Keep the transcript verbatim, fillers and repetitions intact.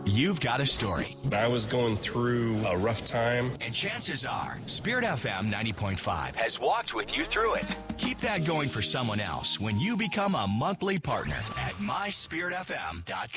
you've got a story. I was going through a rough time. And chances are, Spirit F M ninety point five has walked with you through it. Keep that going for someone else when you become a monthly partner at my spirit f m dot com.